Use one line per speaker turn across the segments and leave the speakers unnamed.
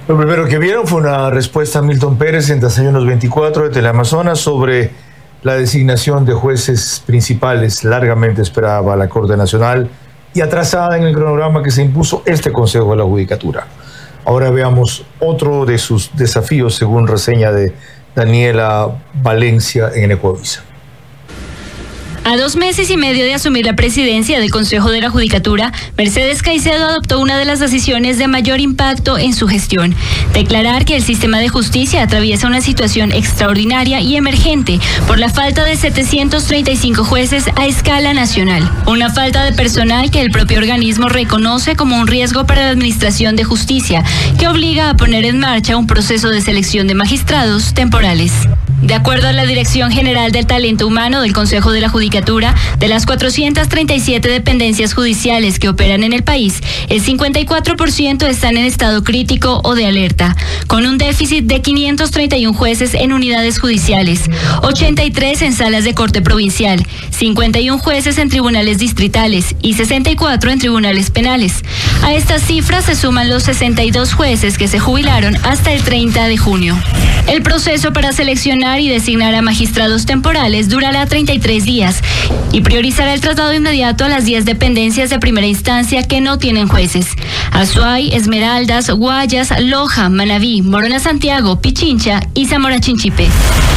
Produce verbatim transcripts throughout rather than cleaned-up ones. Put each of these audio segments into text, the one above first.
Lo primero que vieron fue una respuesta a Milton Pérez en Desayunos veinticuatro de Teleamazonas sobre la designación de jueces principales largamente esperada a la Corte Nacional y atrasada en el cronograma que se impuso este Consejo de la Judicatura. Ahora veamos otro de sus desafíos según reseña de Daniela Valencia en Ecuavisa.
A dos meses y medio de asumir la presidencia del Consejo de la Judicatura, Mercedes Caicedo adoptó una de las decisiones de mayor impacto en su gestión: declarar que el sistema de justicia atraviesa una situación extraordinaria y emergente por la falta de setecientos treinta y cinco jueces a escala nacional. Una falta de personal que el propio organismo reconoce como un riesgo para la administración de justicia, que obliga a poner en marcha un proceso de selección de magistrados temporales. De acuerdo a la Dirección General del Talento Humano del Consejo de la Judicatura, de las cuatrocientas treinta y siete dependencias judiciales que operan en el país, el cincuenta y cuatro por ciento están en estado crítico o de alerta, con un déficit de quinientos treinta y uno jueces en unidades judiciales, ochenta y tres en salas de corte provincial, cincuenta y uno jueces en tribunales distritales y sesenta y cuatro en tribunales penales. A estas cifras se suman los sesenta y dos jueces que se jubilaron hasta el treinta de junio. El proceso para seleccionar y designar a magistrados temporales durará treinta y tres días y priorizará el traslado inmediato a las diez dependencias de primera instancia que no tienen jueces: Azuay, Esmeraldas, Guayas, Loja, Manabí, Morona Santiago, Pichincha y Zamora Chinchipe.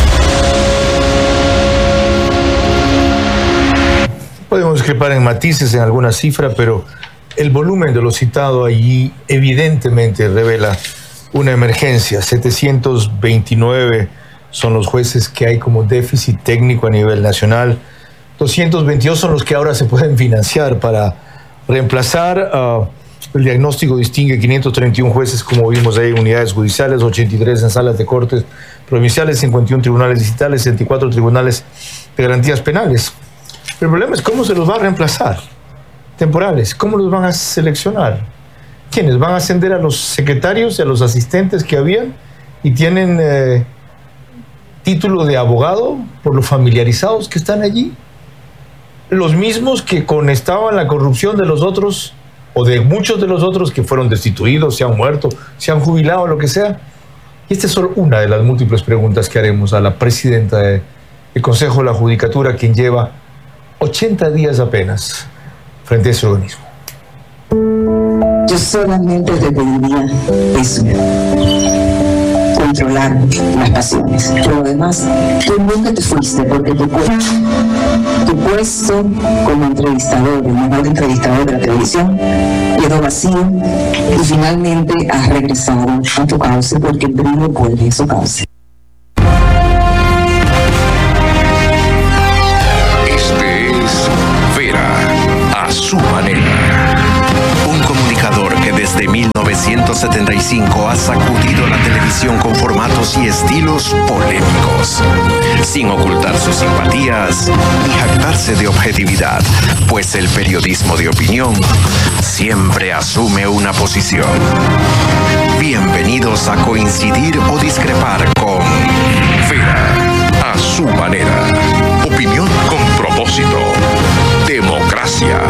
Podemos discrepar en matices en alguna cifra, pero el volumen de lo citado allí evidentemente revela una emergencia. setecientos veintinueve son los jueces que hay como déficit técnico a nivel nacional. doscientos veintidós son los que ahora se pueden financiar para reemplazar. Uh, el diagnóstico distingue quinientos treinta y uno jueces, como vimos ahí, en unidades judiciales, ochenta y tres en salas de cortes provinciales, cincuenta y uno tribunales distritales, sesenta y cuatro tribunales de garantías penales. El problema es cómo se los va a reemplazar. Temporales, ¿cómo los van a seleccionar? ¿Quiénes? ¿Van a ascender a los secretarios y a los asistentes que habían y tienen eh, título de abogado por los familiarizados que están allí? Los mismos que conestaban la corrupción de los otros o de muchos de los otros que fueron destituidos, se han muerto, se han jubilado, lo que sea. Y esta es solo una de las múltiples preguntas que haremos a la presidenta del Consejo de la Judicatura, quien lleva ochenta días apenas frente a ese organismo.
Yo solamente te pediría eso: controlar las pasiones. Por lo demás, tú nunca te fuiste, porque tu puesto, tu puesto como entrevistador, el mejor entrevistador de la televisión, quedó vacío y finalmente has regresado a tu cauce, porque el brillo vuelve a su cauce.
Este es Vera, a su manera. Un comunicador que desde mil novecientos setenta y cinco ha sacudido la televisión con formatos y estilos polémicos, sin ocultar sus simpatías ni jactarse de objetividad, pues el periodismo de opinión siempre asume una posición. Bienvenidos a coincidir o discrepar con Vera, a su manera. Opinión con propósito. Democracia.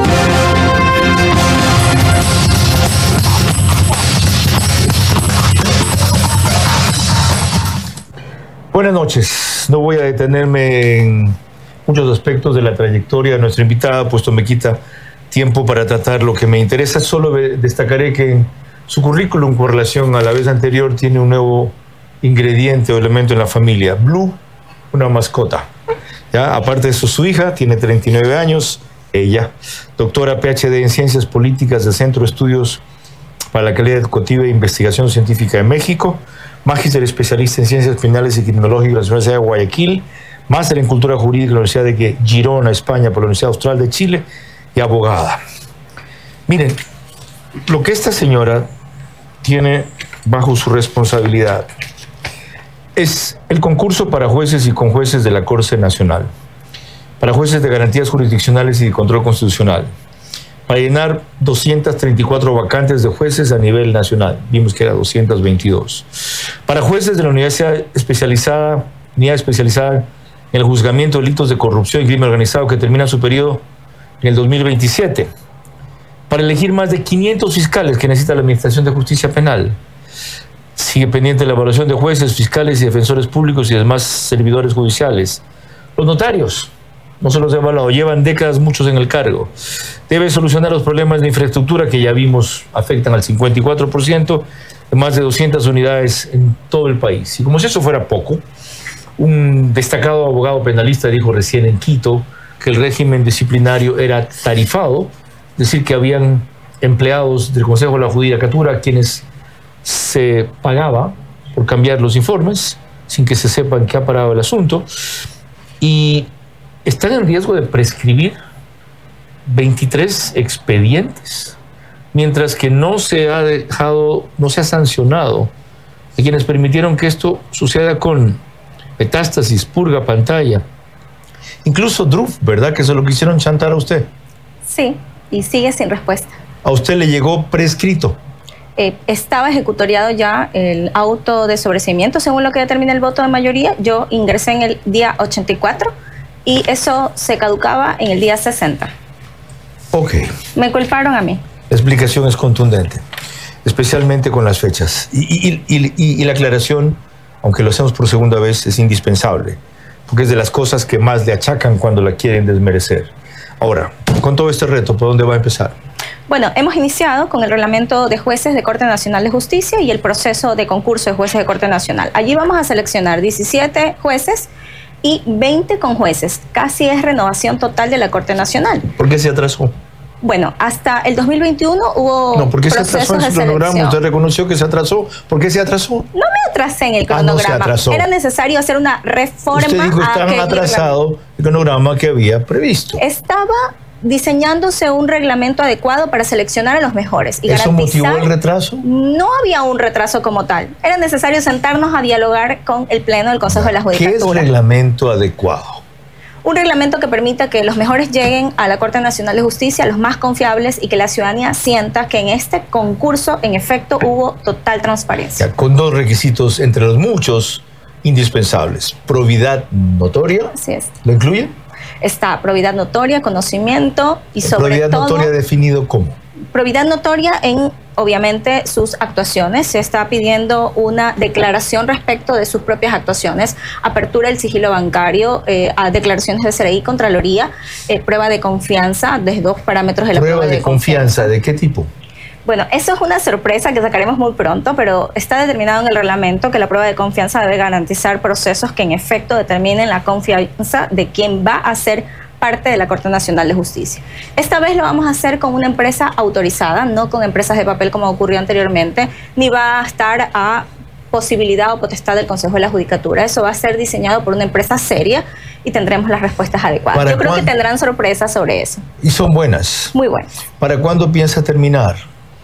Buenas noches. No voy a detenerme en muchos aspectos de la trayectoria de nuestra invitada, puesto me quita tiempo para tratar lo que me interesa. Solo destacaré que en su currículum, con relación a la vez anterior, tiene un nuevo ingrediente o elemento en la familia: Blue, una mascota. ¿Ya? Aparte de eso, su hija tiene treinta y nueve años, ella, doctora P H D en Ciencias Políticas del Centro de Estudios para la Calidad Educativa e Investigación Científica de México, magíster especialista en Ciencias Penales y Criminológicas de la Universidad de Guayaquil, máster en Cultura Jurídica de la Universidad de Girona, España, por la Universidad Austral de Chile, y abogada. Miren, lo que esta señora tiene bajo su responsabilidad es el concurso para jueces y conjueces de la Corte Nacional, para jueces de garantías jurisdiccionales y de control constitucional, para llenar doscientas treinta y cuatro vacantes de jueces a nivel nacional. Vimos que era doscientos veintidós. Para jueces de la Universidad Especializada, Unidad Especializada en el Juzgamiento de Delitos de Corrupción y Crimen Organizado, que termina su periodo en el dos mil veintisiete. Para elegir más de quinientos fiscales que necesita la Administración de Justicia Penal. Sigue pendiente la evaluación de jueces, fiscales y defensores públicos y demás servidores judiciales. Los notarios no se los ha evaluado, llevan décadas muchos en el cargo. Debe solucionar los problemas de infraestructura que ya vimos afectan al cincuenta y cuatro por ciento de más de doscientas unidades en todo el país. Y como si eso fuera poco, un destacado abogado penalista dijo recién en Quito que el régimen disciplinario era tarifado, es decir, que habían empleados del Consejo de la Judicatura a quienes se pagaba por cambiar los informes sin que se sepa en qué ha parado el asunto, y están en riesgo de prescribir veintitrés expedientes, mientras que no se ha dejado, no se ha sancionado a quienes permitieron que esto suceda con metástasis, purga, pantalla. Incluso D R U F, ¿verdad? Que se lo quisieron chantar a usted.
Sí, y sigue sin respuesta.
¿A usted le llegó prescrito?
Eh, estaba ejecutoriado ya el auto de sobreseimiento, según lo que determina el voto de mayoría. Yo ingresé en el día ochenta y cuatro y eso se caducaba en el día sesenta.
Ok.
Me culparon a mí.
La explicación es contundente, especialmente con las fechas. Y, y, y, y, y la aclaración, aunque lo hacemos por segunda vez, es indispensable, porque es de las cosas que más le achacan cuando la quieren desmerecer. Ahora, con todo este reto, ¿por dónde va a empezar?
Bueno, hemos iniciado con el reglamento de jueces de Corte Nacional de Justicia y el proceso de concurso de jueces de Corte Nacional. Allí vamos a seleccionar diecisiete jueces y veinte conjueces. Casi es renovación total de la Corte Nacional.
¿Por qué se atrasó?
Bueno, hasta el dos mil veintiuno hubo
No, ¿por qué se
procesos
atrasó en su
de
cronograma?
selección.
Usted reconoció que se atrasó. ¿Por qué se atrasó?
No me atrasé en el
Ah, no se
cronograma.
atrasó.
Era necesario hacer una reforma.
Usted dijo que
a
estaban
aquel
atrasado el cronograma que había previsto.
Estaba diseñándose un reglamento adecuado para seleccionar a los mejores. Y
¿Eso
garantizar,
motivó el retraso?
No había un retraso como tal. Era necesario sentarnos a dialogar con el Pleno del Consejo de la
¿Qué
Judicatura.
es reglamento adecuado?
Un reglamento que permita que los mejores lleguen a la Corte Nacional de Justicia, los más confiables, y que la ciudadanía sienta que en este concurso, en efecto, hubo total transparencia.
Ya, con dos requisitos entre los muchos indispensables. Probidad notoria.
Así es.
¿Lo incluye?
Está probidad notoria, conocimiento y sobre
Probidad
todo...
notoria definido como.
Probidad notoria en, obviamente, sus actuaciones. Se está pidiendo una declaración respecto de sus propias actuaciones, apertura del sigilo bancario, eh, a declaraciones de C R I, Contraloría, eh, prueba de confianza, de dos parámetros de la
Prueba de confianza, ¿de qué tipo?
Bueno, eso es una sorpresa que sacaremos muy pronto, pero está determinado en el reglamento que la prueba de confianza debe garantizar procesos que en efecto determinen la confianza de quien va a ser parte de la Corte Nacional de Justicia. Esta vez lo vamos a hacer con una empresa autorizada, no con empresas de papel como ocurrió anteriormente, ni va a estar a posibilidad o potestad del Consejo de la Judicatura. Eso va a ser diseñado por una empresa seria y tendremos las respuestas adecuadas. Yo creo que tendrán sorpresas sobre eso.
Y son buenas.
Muy buenas.
¿Para cuándo piensa terminar?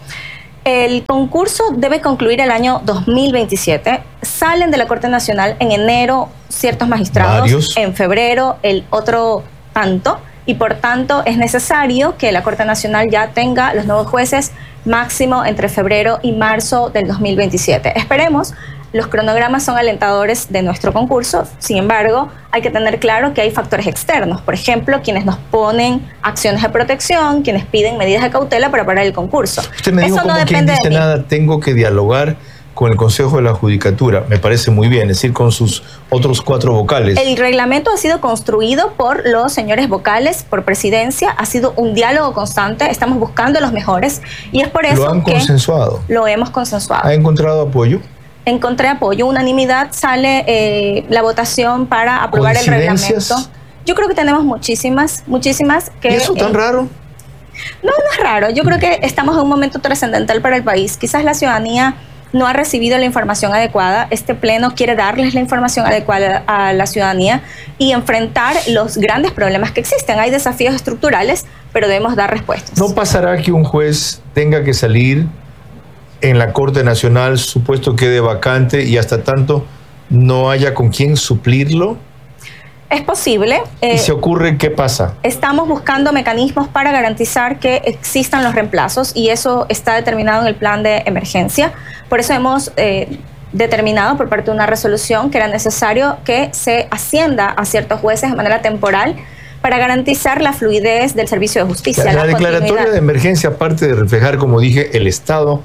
El concurso debe concluir el año dos mil veintisiete. Salen de la Corte Nacional en enero ciertos magistrados,
Varios.
En febrero el otro tanto, y por tanto es necesario que la Corte Nacional ya tenga los nuevos jueces máximo entre febrero y marzo del dos mil veintisiete. Esperemos. Los cronogramas son alentadores de nuestro concurso, sin embargo, hay que tener claro que hay factores externos. Por ejemplo, quienes nos ponen acciones de protección, quienes piden medidas de cautela para parar el concurso.
Usted me dijo
Eso no
como quien
depende
dice
de mí.
nada, tengo que dialogar con el Consejo de la Judicatura. Me parece muy bien, es decir, con sus otros cuatro vocales.
El reglamento ha sido construido por los señores vocales, por presidencia, ha sido un diálogo constante, estamos buscando los mejores y es por eso
¿Lo han
que
consensuado?
lo hemos consensuado.
¿Ha encontrado apoyo?
Encontré apoyo, unanimidad, sale eh, la votación para aprobar el
¿Coincidencias?
reglamento. Yo creo que tenemos muchísimas, muchísimas que...
¿Y eso tan
eh,
raro?
No, no es raro. Yo creo que estamos en un momento trascendental para el país. Quizás la ciudadanía no ha recibido la información adecuada. Este pleno quiere darles la información adecuada a la ciudadanía y enfrentar los grandes problemas que existen. Hay desafíos estructurales, pero debemos dar respuestas.
¿No pasará que un juez tenga que salir en la Corte Nacional, su puesto quede vacante y hasta tanto no haya con quién suplirlo?
Es posible. Eh,
¿Y se ocurre qué pasa?
Estamos buscando mecanismos para garantizar que existan los reemplazos y eso está determinado en el plan de emergencia. Por eso hemos eh, determinado por parte de una resolución que era necesario que se ascienda a ciertos jueces de manera temporal para garantizar la fluidez del servicio de justicia.
La, la declaratoria
continuidad.
de emergencia, aparte de reflejar, como dije, el estado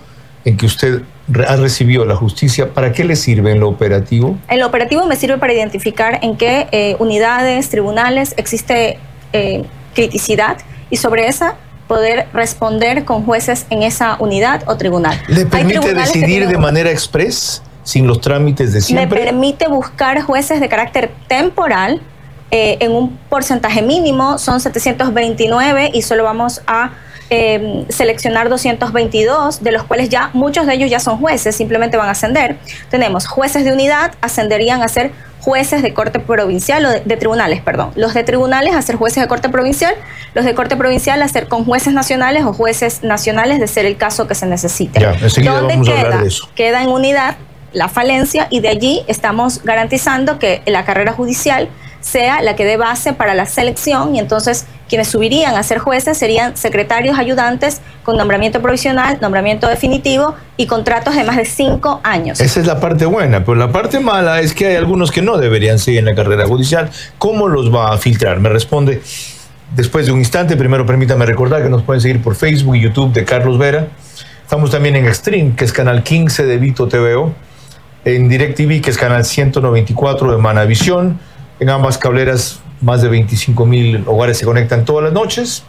en que usted ha recibido la justicia, ¿para qué le sirve en lo operativo?
En lo operativo me sirve para identificar en qué eh, unidades, tribunales existe eh, criticidad y sobre esa poder responder con jueces en esa unidad o tribunal.
¿Le permite decidir de manera express, sin los trámites de siempre?
Me permite buscar jueces de carácter temporal eh, en un porcentaje mínimo, son setecientos veintinueve y solo vamos a eh, seleccionar doscientos veintidós, de los cuales ya muchos de ellos ya son jueces, simplemente van a ascender. Tenemos jueces de unidad, ascenderían a ser jueces de corte provincial o de, de tribunales, perdón. Los de tribunales a ser jueces de corte provincial, los de corte provincial a ser con jueces nacionales o jueces nacionales de ser el caso que se necesite.
Ya, enseguida
¿Dónde
vamos
queda?
a hablar de eso.
Queda en unidad la falencia y de allí estamos garantizando que la carrera judicial sea la que dé base para la selección y entonces quienes subirían a ser jueces serían secretarios ayudantes con nombramiento provisional, nombramiento definitivo y contratos de más de cinco años.
Esa es la parte buena, pero la parte mala es que hay algunos que no deberían seguir en la carrera judicial. ¿Cómo los va a filtrar? Me responde después de un instante. Primero permítame recordar que nos pueden seguir por Facebook y YouTube de Carlos Vera. Estamos también en Extreme, que es canal quince de Vito T V O, en DirecTV, que es canal ciento noventa y cuatro de Manavisión. En ambas cableras, más de veinticinco mil hogares se conectan todas las noches.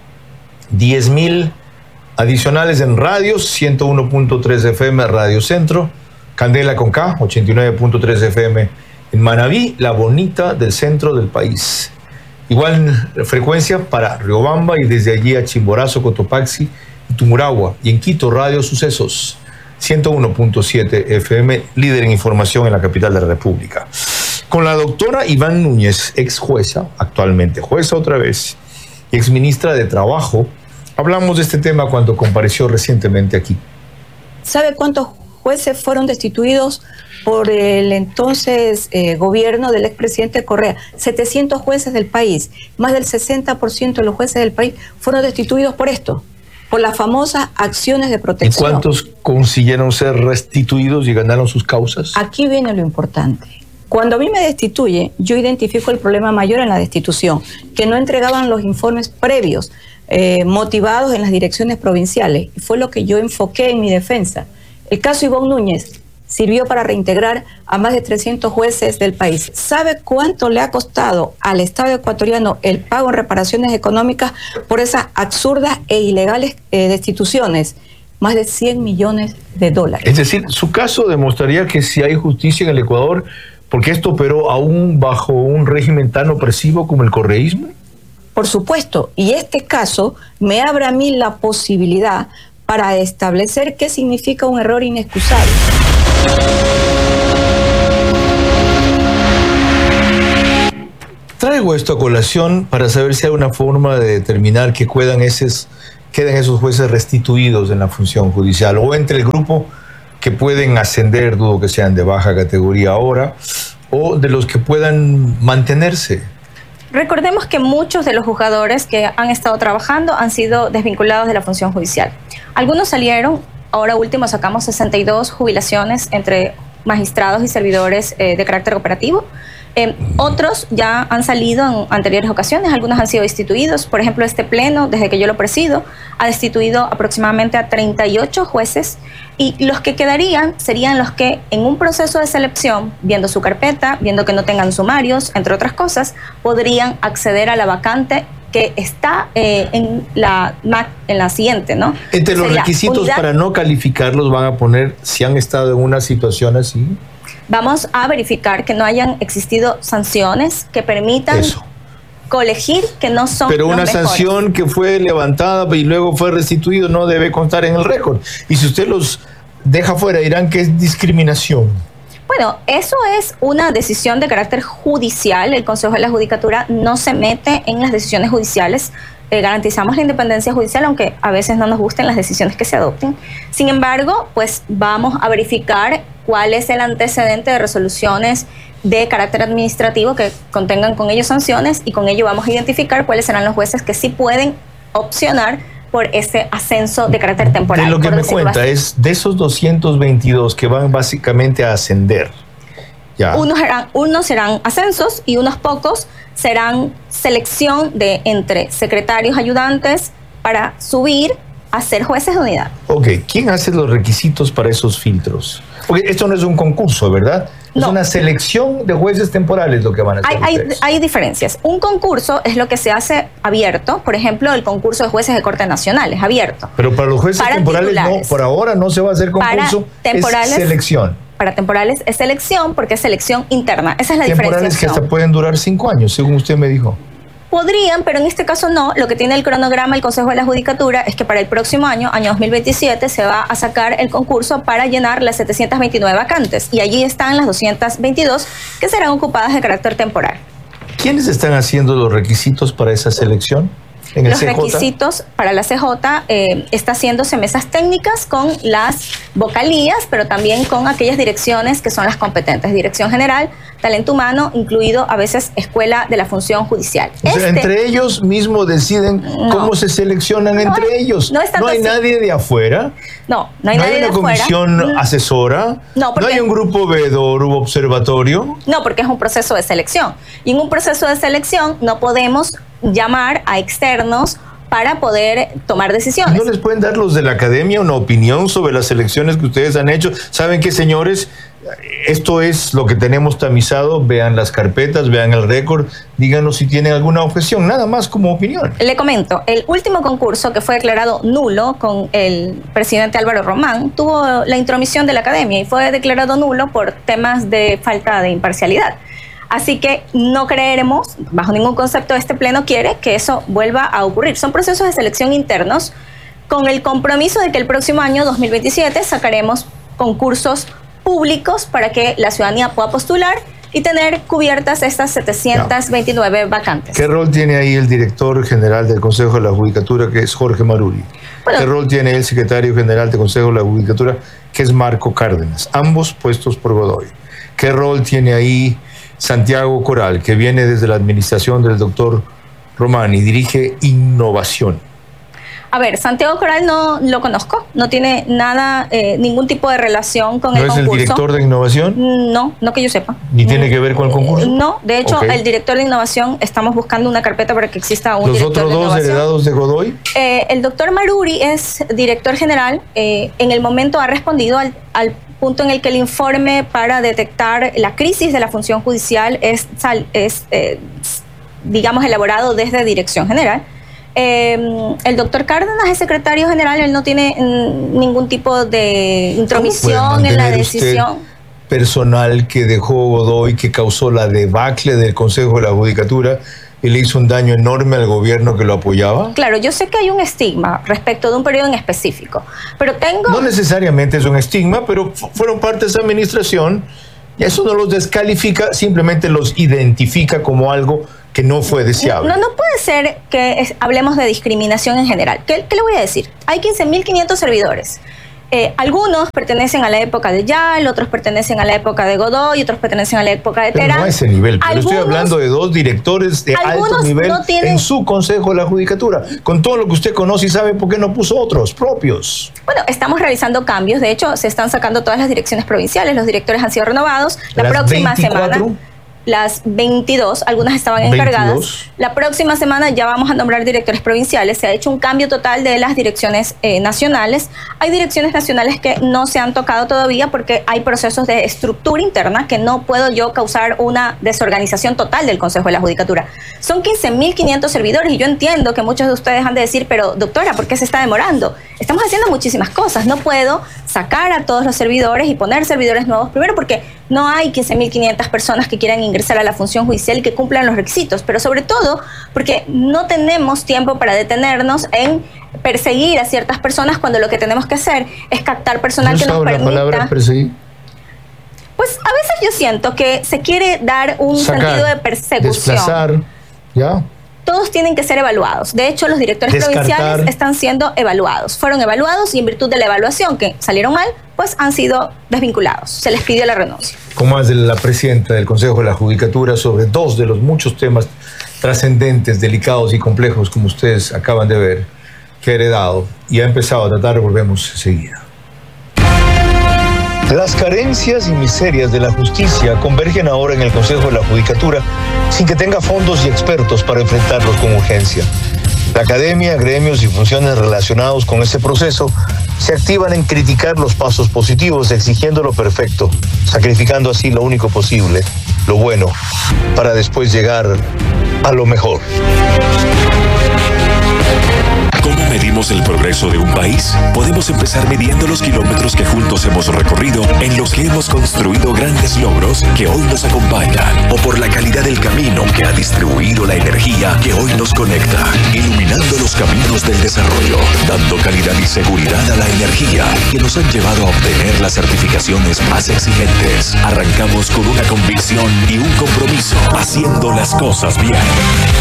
diez mil adicionales en radios, ciento uno punto tres F M Radio Centro, Candela con K, ochenta y nueve punto tres F M en Manabí, la bonita del centro del país. Igual frecuencia para Riobamba y desde allí a Chimborazo, Cotopaxi y Tumuragua. Y en Quito, Radio Sucesos, ciento uno punto siete F M, líder en información en la capital de la República. Con la doctora Iván Núñez, ex jueza, actualmente jueza otra vez, y ex ministra de Trabajo, hablamos de este tema cuando compareció recientemente aquí.
¿Sabe cuántos jueces fueron destituidos por el entonces eh, gobierno del expresidente Correa? setecientos jueces del país, más del sesenta por ciento de los jueces del país fueron destituidos por esto, por las famosas acciones de protección.
¿Y cuántos consiguieron ser restituidos y ganaron sus causas?
Aquí viene lo importante. Cuando a mí me destituye, yo identifico el problema mayor en la destitución, que no entregaban los informes previos eh, motivados en las direcciones provinciales. Y fue lo que yo enfoqué en mi defensa. El caso Iván Núñez sirvió para reintegrar a más de trescientos jueces del país. ¿Sabe cuánto le ha costado al Estado ecuatoriano el pago en reparaciones económicas por esas absurdas e ilegales eh, destituciones? Más de cien millones de dólares.
Es decir, su caso demostraría que si hay justicia en el Ecuador, porque esto operó aún bajo un régimen tan opresivo como el correísmo.
Por supuesto, y este caso me abre a mí la posibilidad para establecer qué significa un error inexcusable.
Traigo esto a colación para saber si hay una forma de determinar que quedan esos, queden esos jueces restituidos en la función judicial o entre el grupo que pueden ascender, dudo que sean de baja categoría ahora, o de los que puedan mantenerse.
Recordemos que muchos de los juzgadores que han estado trabajando han sido desvinculados de la función judicial. Algunos salieron, ahora último sacamos sesenta y dos jubilaciones entre magistrados y servidores eh, de carácter operativo. Eh, otros ya han salido en anteriores ocasiones, algunos han sido destituidos. Por ejemplo, este pleno, desde que yo lo presido, ha destituido aproximadamente a treinta y ocho jueces y los que quedarían serían los que en un proceso de selección, viendo su carpeta, viendo que no tengan sumarios, entre otras cosas, podrían acceder a la vacante que está eh, en, la, en la siguiente, ¿no?
Entre los
Sería
requisitos
unidad,
para no calificarlos van a poner si han estado en una situación así.
Vamos a verificar que no hayan existido sanciones que permitan
Eso.
colegir que no son
Pero
los
una
mejores.
sanción que fue levantada y luego fue restituido no debe constar en el récord. Y si usted los deja fuera, dirán que es discriminación.
Bueno, eso es una decisión de carácter judicial. El Consejo de la Judicatura no se mete en las decisiones judiciales. Eh, garantizamos la independencia judicial, aunque a veces no nos gusten las decisiones que se adopten. Sin embargo, pues vamos a verificar cuál es el antecedente de resoluciones de carácter administrativo que contengan con ello sanciones y con ello vamos a identificar cuáles serán los jueces que sí pueden opcionar por ese ascenso de carácter temporal.
De lo que
por
me
decirlo
cuenta
así.
es de esos doscientos veintidós que van básicamente a ascender. Ya.
Unos serán, unos serán ascensos y unos pocos serán selección de entre secretarios ayudantes para subir a ser jueces de unidad.
Ok, ¿quién hace los requisitos para esos filtros? Porque esto no es un concurso, ¿verdad? Es
No.
una selección de jueces temporales lo que van a hacer
Hay, hay,
ustedes.
hay diferencias. Un concurso es lo que se hace abierto, por ejemplo, el concurso de jueces de Corte Nacional es abierto.
Pero para los jueces
Para
temporales, no,
titulares.
por ahora no se va a hacer concurso,
Para temporales,
es selección.
Para temporales es selección porque es selección interna. Esa es la
Temporales que
diferenciación.
hasta pueden durar cinco años, según usted me dijo.
Podrían, pero en este caso no. Lo que tiene el cronograma el Consejo de la Judicatura es que para el próximo año, año dos mil veintisiete, se va a sacar el concurso para llenar las setecientas veintinueve vacantes. Y allí están las doscientas veintidós que serán ocupadas de carácter temporal.
¿Quiénes están haciendo los requisitos para esa selección? En el
Los
C J.
requisitos para la C J eh, está haciéndose mesas técnicas con las vocalías, pero también con aquellas direcciones que son las competentes. Dirección General, Talento Humano, incluido a veces Escuela de la Función Judicial.
O sea,
Este-
entre ellos mismos deciden
No.
cómo se seleccionan
No
entre
es-
ellos.
no es tanto
hay
así.
nadie de afuera.
No, no hay
no
nadie
hay
de
una
afuera.
comisión
Mm,
asesora.
No, porque-
hay un grupo veedor u observatorio.
No, porque es un proceso de selección. Y en un proceso de selección no podemos llamar a externos para poder tomar decisiones.
¿No les pueden dar los de la academia una opinión sobre las elecciones que ustedes han hecho? ¿Saben qué, señores? Esto es lo que tenemos tamizado. Vean las carpetas, vean el récord. Díganos si tienen alguna objeción. Nada más como opinión.
Le comento, el último concurso que fue declarado nulo con el presidente Álvaro Román tuvo la intromisión de la academia y fue declarado nulo por temas de falta de imparcialidad. Así que no creeremos, bajo ningún concepto este pleno quiere que eso vuelva a ocurrir. Son procesos de selección internos con el compromiso de que el próximo año, dos mil veintisiete, sacaremos concursos públicos para que la ciudadanía pueda postular y tener cubiertas estas setecientas veintinueve vacantes.
¿Qué rol tiene ahí el director general del Consejo de la Judicatura, que es Jorge Maruri?
Bueno.
¿Qué rol tiene el secretario general del Consejo de la Judicatura, que es Marco Cárdenas? Ambos puestos por Godoy. ¿Qué rol tiene ahí Santiago Coral, que viene desde la administración del doctor Román y dirige innovación?
A ver, Santiago Coral no lo conozco, no tiene nada, eh, ningún tipo de relación con
¿No
el
es
concurso.
el director de innovación?
No, no que yo sepa.
¿Ni tiene que ver con el concurso?
No, de hecho,
Ok.
el director de innovación, estamos buscando una carpeta para que exista un
¿Los
director
otros
de
dos
innovación.
heredados de Godoy?
Eh, el doctor Maruri es director general. Eh, en el momento ha respondido al, al punto en el que el informe para detectar la crisis de la función judicial es, sal- es eh, digamos, elaborado desde Dirección General. Eh, el doctor Cárdenas es secretario general, él no tiene mm, ningún tipo de intromisión en la
mantener usted
decisión.
Personal que dejó Godoy, que causó la debacle del Consejo de la Judicatura y le hizo un daño enorme al gobierno que lo apoyaba?
Claro, yo sé que hay un estigma respecto de un periodo en específico, pero tengo...
No necesariamente es un estigma, pero fu- fueron parte de esa administración y eso no los descalifica, simplemente los identifica como algo que no fue deseable.
No, no puede ser que es- hablemos de discriminación en general. ¿Qué, qué le voy a decir? Hay quince mil quinientos servidores. Eh, algunos pertenecen a la época de Yal, otros pertenecen a la época de Godoy, otros pertenecen a la época de
Pero
Terán.
no a ese nivel. Pero estoy
Algunos-
hablando de dos directores de alto
algunos
nivel
no tienen-
en su Consejo de la Judicatura. Con todo lo que usted conoce y sabe, ¿por qué no puso otros propios?
Bueno, estamos realizando cambios. De hecho, se están sacando todas las direcciones provinciales. Los directores han sido renovados. La
Las
próxima
veinticuatro.
semana, las veintidós, algunas estaban encargadas.
veintidós.
La próxima semana ya vamos a nombrar directores provinciales. Se ha hecho un cambio total de las direcciones eh, nacionales. Hay direcciones nacionales que no se han tocado todavía porque hay procesos de estructura interna que no puedo yo causar una desorganización total del Consejo de la Judicatura. Son quince mil quinientos servidores y yo entiendo que muchos de ustedes han de decir, pero doctora, ¿por qué se está demorando? Estamos haciendo muchísimas cosas. No puedo sacar a todos los servidores y poner servidores nuevos. Primero porque no hay quince mil quinientas personas que quieran ingresar a la función judicial y que cumplan los requisitos, pero sobre todo porque no tenemos tiempo para detenernos en perseguir a ciertas personas cuando lo que tenemos que hacer es captar personal
¿No
que nos
sabe la palabra
permita.
perseguir?
Pues a veces yo siento que se quiere dar un
Sacar,
sentido de persecución.
desplazar, ¿ya?
Todos tienen que ser evaluados. De hecho, los directores
Descartar.
provinciales están siendo evaluados. Fueron evaluados y en virtud de la evaluación que salieron mal, pues han sido desvinculados. Se les pidió la renuncia.
Con más de la presidenta del Consejo de la Judicatura sobre dos de los muchos temas trascendentes, delicados y complejos, como ustedes acaban de ver, que ha heredado y ha empezado a tratar. Volvemos enseguida. Las carencias y miserias de la justicia convergen ahora en el Consejo de la Judicatura sin que tenga fondos y expertos para enfrentarlos con urgencia. La academia, gremios y funciones relacionados con ese proceso se activan en criticar los pasos positivos, exigiendo lo perfecto, sacrificando así lo único posible, lo bueno, para después llegar a lo mejor.
¿Cómo medimos el progreso de un país? Podemos empezar midiendo los kilómetros que juntos hemos recorrido, en los que hemos construido grandes logros que hoy nos acompañan, o por la calidad del camino que ha distribuido la energía que hoy nos conecta, iluminando los caminos del desarrollo, dando calidad y seguridad a la energía que nos han llevado a obtener las certificaciones más exigentes. Arrancamos con una convicción y un compromiso, haciendo las cosas bien.